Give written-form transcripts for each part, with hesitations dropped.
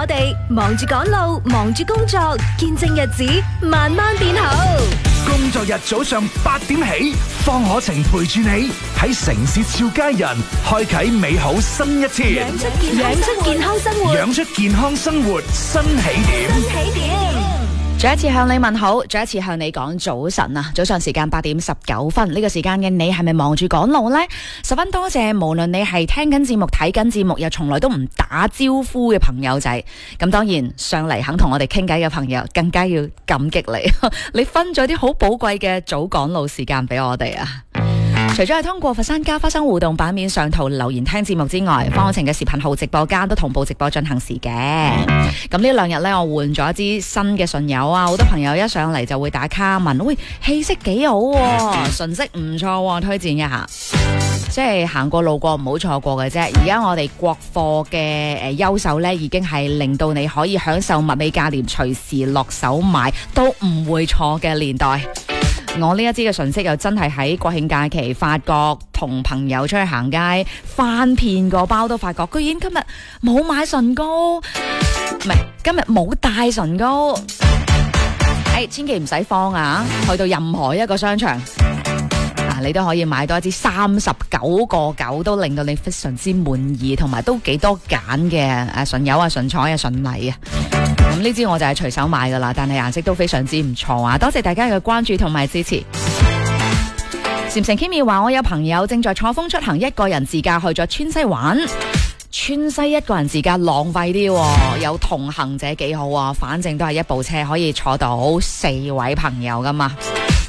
我哋忙住趕路，忙住工作，見證日子慢慢變好。 工作日早上8點起，方可晴陪住你喺城市俏佳人，開啟美好新一天。 養出健康生活， 養出健康生活新起點。 再一次向你問好，再一次向你講早晨啊！早上時間8點19分，呢個時間嘅你係咪忙住趕路呢？十分多謝，無論你係聽緊節目、睇緊節目，又從來都唔打招呼嘅朋友仔。咁當然上嚟肯同我哋傾偈嘅朋友，更加要感激你。你分咗啲好寶貴嘅早趕路時間俾我哋啊！除咗係通過佛山家花生互動版面上圖留言聽節目之外，方可晴嘅視頻號直播間都同步直播進行時嘅。咁呢2日呢，我換咗一支新嘅唇油啊，好多朋友一上嚟就會打卡問，喂，氣色幾好喎，唇色唔錯喎，推薦一下。即係行過路過唔好錯過嘅啫。而家我哋國貨嘅優秀呢，已經係令到你可以享受物美價廉，隨時落手買都唔會錯嘅年代。我呢一支嘅唇色又真係喺國慶假期發覺，同朋友出去行街翻遍個包都發覺，居然今日冇買唇膏，唔係今日冇帶唇膏。千祈唔使慌啊！去到任何一個商場，你都可以買到一支39.9，都令到你非常之滿意，同埋都幾多揀嘅唇油啊、唇彩啊、唇泥啊。咁呢支我就係隨手買噶啦，但係顏色都非常之唔錯啊！多謝大家嘅關注同埋支持。禪城 Kimi 話我有朋友正在錯峰出行，一個人自駕去咗川西玩。川西一個人自駕浪費啲，有同行者幾好啊！反正都係一部車可以坐到4位朋友噶嘛。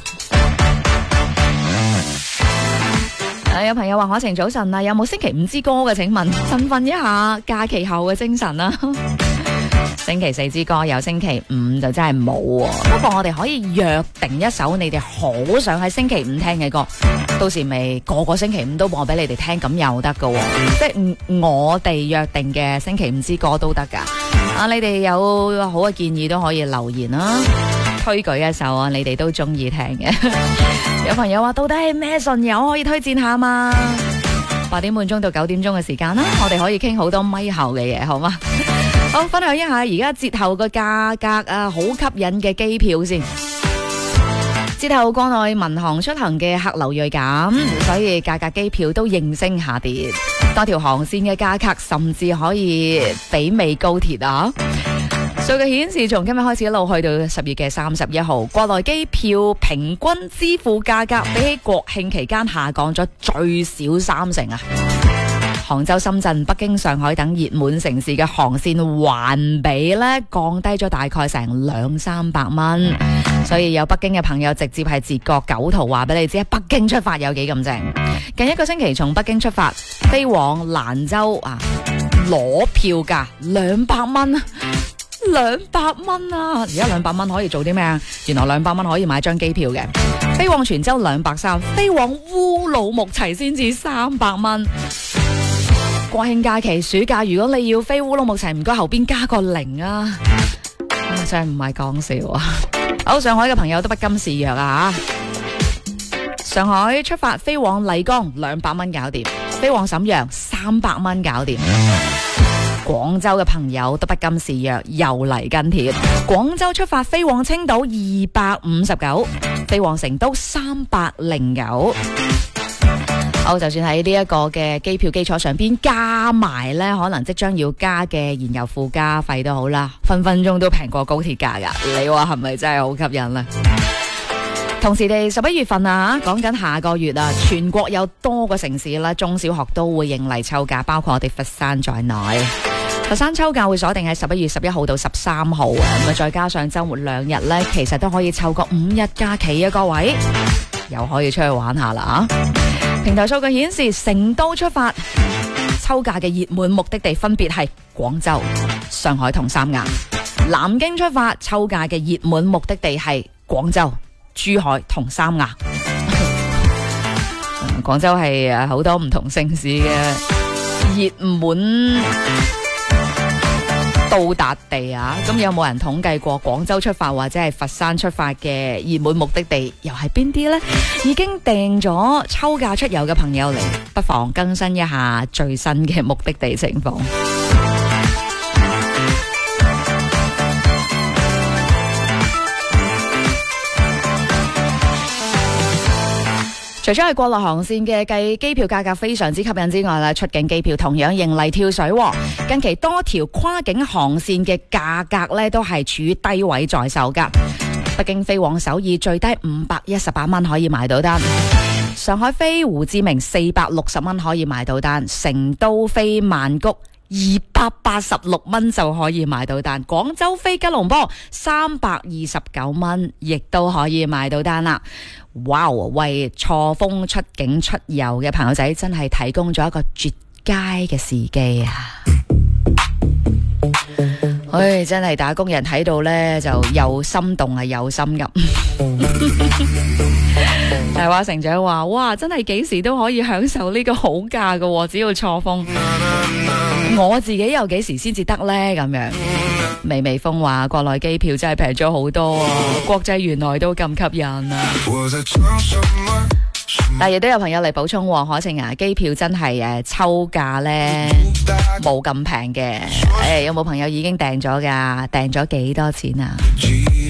有朋友話可晴早晨啊，有冇星期5之歌嘅？請問振奮一下假期後嘅精神啊！星期4之歌有，星期5就真係冇喎。不過我哋可以約定一首你哋好想喺星期5聽嘅歌，到時咪個星期5都播俾你哋聽，咁又得㗎喎。即係我哋約定嘅星期5之歌都得㗎。你哋有好嘅建議都可以留言啦，推舉一首啊，你哋都中意聽嘅。有朋友話到底係咩唇油可以推薦下嘛？8點半鐘到9點鐘嘅時間啦，我哋可以傾好多咪後嘅嘢，好嗎？好，分享一下而家節後個價格啊，好吸引嘅機票先。節後國內民航出行嘅客流銳減，所以價格機票都應聲下跌，多條航線嘅價格甚至可以媲美高鐵啊！數據顯示，從今日開始一路去到10月嘅31號，國內機票平均支付價格比起國慶期間下降咗最少30%啊！杭州、深圳、北京、上海等熱門城市嘅航線環比咧降低咗大概成200-300蚊，所以有北京嘅朋友直接係截割9圖話俾你知，北京出發有幾咁正。近1個星期從北京出發飛往蘭州啊，攞票價200蚊，200蚊啊！而家200蚊可以做啲咩啊？原來200蚊可以買張機票嘅。飛往泉州230，飛往烏魯木齊先至300蚊。國慶假期暑假，如果你要飛烏魯木齊，唔該後邊加個0啊！真係唔係講笑啊！好，上海嘅朋友都不甘示弱啊！上海出發飛往麗江200蚊搞掂，飛往瀋陽300蚊搞掂。廣州嘅朋友都不甘示弱，又嚟跟帖。廣州出發飛往青島259，飛往成都309。好，就算喺呢一個嘅機票基礎上邊加埋呢，可能即將要加嘅燃油附加費都好啦，分分鐘都平過高鐵價噶。你話係咪真係好吸引呢？同時地11月份啊，講緊下個月啊，全國有多個城市啦，中小學都會迎嚟秋假，包括我哋佛山在內。佛山秋假會鎖定喺11月11號到13號啊，咁啊再加上周末2日呢，其實都可以湊個5日假期啊，各位又可以出去玩下啦啊！平台數據顯示，成都出發秋假嘅熱門目的地分別係廣州、上海同三亞；南京出發秋假嘅熱門目的地係廣州、珠海同三亞。廣州係好多唔同城市嘅熱門到達地啊！咁有冇人統計過廣州出發或者係佛山出發嘅熱門目的地又係邊啲呢？已經訂咗秋假出遊嘅朋友嚟，不妨更新一下最新嘅目的地情況。 除咗係國內航線嘅計機票價格非常之吸引之外咧，出境機票同樣迎嚟跳水。近期多條跨境航線嘅價格咧都係處於低位在售噶。北京飛往首爾最低518蚊可以買到單，上海飛胡志明460蚊可以買到單，成都飛曼谷286蚊就可以買到單，廣州飛吉隆坡329蚊亦都可以買到單啦。哇！為錯峰出境出遊嘅朋友仔真係提供咗一個絕佳嘅時機啊！唉，真係打工人睇到呢，就又心動啊，又心急。大話成長話：哇，真係幾時都可以享受呢個好價㗎，只要錯峰。我自己又幾時先至得呢？咁樣，微微風話國內機票真係平咗好多啊，國際原來都咁吸引啊！但亦都有朋友嚟補充，可晴啊，機票真係抽價呢，冇咁平嘅。有冇朋友已經訂咗㗎？訂咗幾多錢啊？